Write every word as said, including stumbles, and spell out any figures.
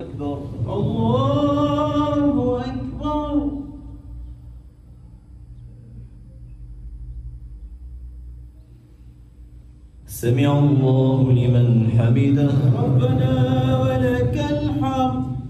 أكبر الله أكبر. سمع الله لمن حمده ربنا ولك